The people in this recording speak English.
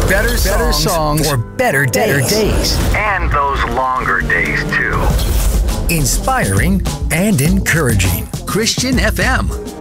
Better songs for better days. And those longer days, too. Inspiring and encouraging. Christian FM.